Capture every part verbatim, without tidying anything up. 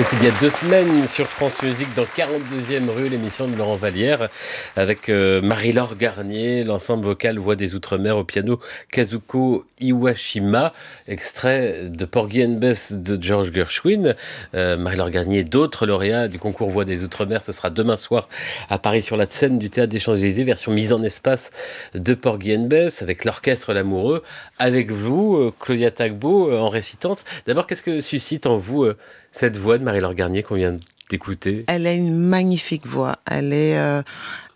C'était il y a deux semaines sur France Musique dans quarante-deuxième rue, l'émission de Laurent Vallière avec euh, Marie-Laure Garnier, l'ensemble vocal Voix des Outre-mer au piano Kazuko Iwashima, extrait de Porgy and Bess de George Gershwin. Euh, Marie-Laure Garnier et d'autres lauréats du concours Voix des Outre-mer, ce sera demain soir à Paris sur la scène du Théâtre des Champs-Élysées, version mise en espace de Porgy and Bess avec l'orchestre L'Amoureux, avec vous, euh, Claudia Tagbo, euh, en récitante. D'abord, qu'est-ce que suscite en vous euh, cette voix de Marie-Laure Garnier qu'on vient d'écouter? Elle a une magnifique voix. Elle est, euh,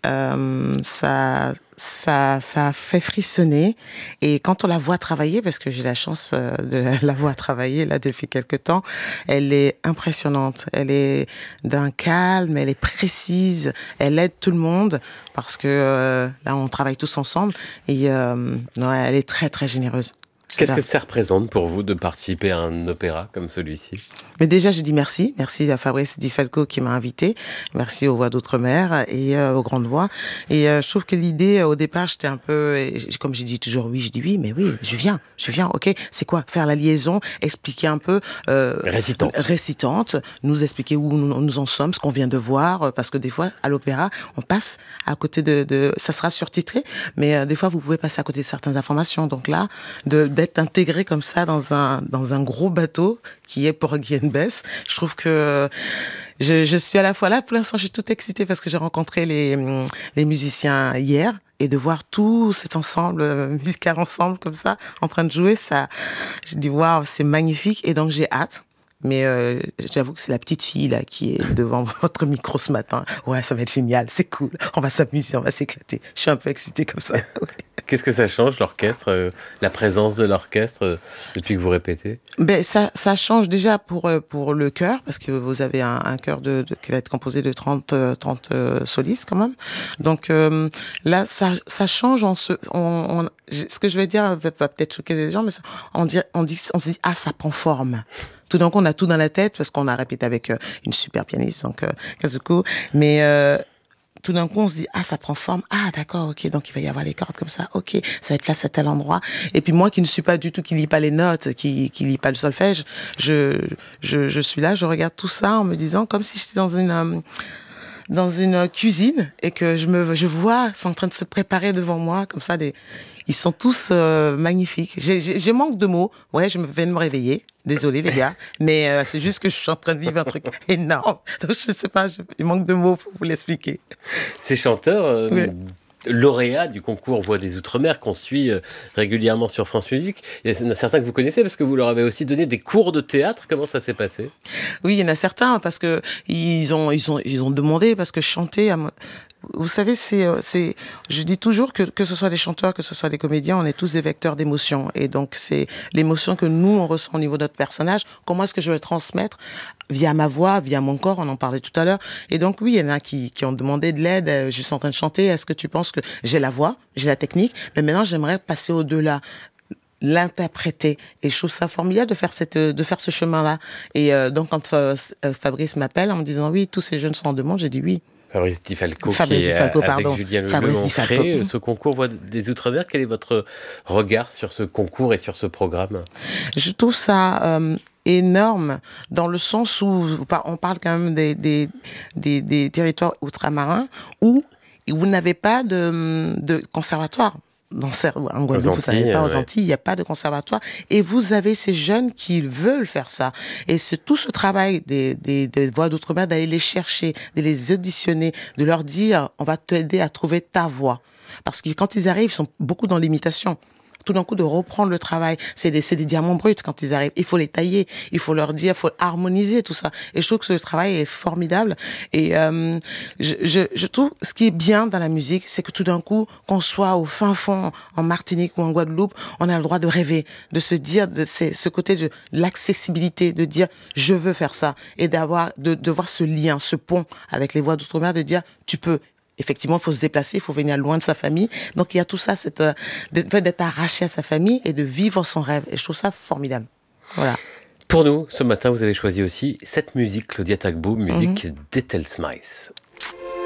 euh, ça, ça, ça fait frissonner. Et quand on la voit travailler, parce que j'ai la chance euh, de la, la voir travailler là depuis quelque temps, elle est impressionnante. Elle est d'un calme, elle est précise, elle aide tout le monde parce que euh, là on travaille tous ensemble. Et euh, non, elle est très très généreuse. Qu'est-ce que ça représente pour vous de participer à un opéra comme celui-ci? Mais déjà, je dis merci. Merci à Fabrice Di Falco qui m'a invité. Merci aux Voix d'Outre-mer et euh, aux Grandes Voix. Et euh, je trouve que l'idée, euh, au départ, j'étais un peu... Et, comme j'ai dit toujours oui, je dis oui, mais oui, je viens. Je viens, ok. C'est quoi? Faire la liaison, expliquer un peu... Euh, récitante. Récitante, nous expliquer où nous, nous en sommes, ce qu'on vient de voir. Parce que des fois, à l'opéra, on passe à côté de... de ça sera surtitré, mais euh, des fois, vous pouvez passer à côté de certaines informations. Donc là, de, d'être intégré comme ça dans un, dans un gros bateau qui est Porgy and Bess, je trouve que je, je suis à la fois là, pour l'instant je suis toute excitée parce que j'ai rencontré les, les musiciens hier, et de voir tout cet ensemble musical ensemble comme ça, en train de jouer, ça, je dis waouh, c'est magnifique, et donc j'ai hâte. Mais euh, j'avoue que c'est la petite fille là qui est devant votre micro ce matin. Ouais, ça va être génial, c'est cool, on va s'amuser, on va s'éclater. Je suis un peu excitée comme ça. Ouais. Qu'est-ce que ça change, l'orchestre, euh, la présence de l'orchestre euh, depuis que vous répétez? Ben ça, ça change déjà pour pour le chœur, parce que vous avez un, un chœur de, de qui va être composé de trente solistes quand même. Donc euh, là, ça ça change. On se, on, on, ce que je vais dire va, va peut-être choquer des gens, mais ça, on dit on dit on se dit ah, ça prend forme. Tout d'un coup, on a tout dans la tête parce qu'on a répété avec euh, une super pianiste, donc euh, Kazuko, mais euh, tout d'un coup, on se dit, ah, ça prend forme. Ah, d'accord, ok. Donc, il va y avoir les cordes comme ça. Ok. Ça va être placé à tel endroit. Et puis, moi, qui ne suis pas du tout, qui lis pas les notes, qui, qui lis pas le solfège, je, je, je suis là, je regarde tout ça en me disant, comme si j'étais dans une, euh, dans une cuisine et que je me, je vois, c'est en train de se préparer devant moi, comme ça, des, ils sont tous euh, magnifiques. J'ai, j'ai, j'ai manque de mots. Ouais, je me viens de me réveiller. Désolée les gars, mais euh, c'est juste que je suis en train de vivre un truc énorme. Donc je sais pas, je, il manque de mots pour vous l'expliquer. Ces chanteurs euh, oui. lauréats du concours Voix des Outre-mer qu'on suit euh, régulièrement sur France Musique, il y en a certains que vous connaissez parce que vous leur avez aussi donné des cours de théâtre. Comment ça s'est passé? Oui, il y en a certains parce que ils ont ils ont ils ont demandé, parce que chanter, vous savez, c'est, c'est, je dis toujours que, que ce soit des chanteurs, que ce soit des comédiens, on est tous des vecteurs d'émotions. Et donc, c'est l'émotion que nous, on ressent au niveau de notre personnage. Comment est-ce que je vais le transmettre? Via ma voix, via mon corps, on en parlait tout à l'heure. Et donc, oui, il y en a qui, qui ont demandé de l'aide. Je suis en train de chanter. Est-ce que tu penses que j'ai la voix, j'ai la technique, mais maintenant, j'aimerais passer au-delà, l'interpréter, et je trouve ça formidable de faire cette de faire ce chemin-là. Et euh, donc, quand euh, Fabrice m'appelle en me disant oui, tous ces jeunes sont en demande, j'ai dit oui. Fabrice Di Falco, Fabrice qui est Di Falco, avec pardon. Julien Fabrice Leleu Di ont Falco. créé ce concours Voix des Outre-mer. Quel est votre regard sur ce concours et sur ce programme? Je trouve ça euh, énorme, dans le sens où on parle quand même des, des, des, des territoires ultramarins où vous n'avez pas de, de conservatoire. Dans, en Guadeloupe, vous savez pas, aux Antilles, il n'y a pas de conservatoire. Et vous avez ces jeunes qui veulent faire ça. Et c'est tout ce travail des, des, des Voix d'Outre-mer, d'aller les chercher, de les auditionner, de leur dire, on va t'aider à trouver ta voix. Parce que quand ils arrivent, ils sont beaucoup dans l'imitation. Tout d'un coup, de reprendre le travail. C'est des, c'est des diamants bruts quand ils arrivent. Il faut les tailler. Il faut leur dire, il faut harmoniser tout ça. Et je trouve que ce travail est formidable. Et euh, je, je, je trouve, ce qui est bien dans la musique, c'est que tout d'un coup, qu'on soit au fin fond, en Martinique ou en Guadeloupe, on a le droit de rêver, de se dire, de c'est, ce côté de l'accessibilité, de dire, je veux faire ça. Et d'avoir, de, de voir ce lien, ce pont avec les Voix d'Outre-mer, de dire, tu peux. Effectivement, il faut se déplacer, il faut venir loin de sa famille. Donc, il y a tout ça, cette, euh, d'être arraché à sa famille et de vivre son rêve. Et je trouve ça formidable. Voilà. Pour nous, ce matin, vous avez choisi aussi cette musique, Claudia Tagbo, musique mm-hmm. d'Ethel Smyth.